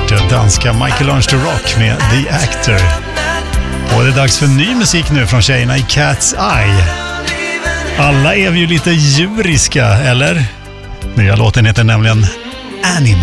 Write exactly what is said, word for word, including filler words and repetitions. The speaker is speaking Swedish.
hört danska Michael Learns to Rock med The Actor. Och det är dags för ny musik nu från tjejerna i Cat's Eye. Alla är vi ju lite djuriska, eller? Nya låten heter nämligen Annie.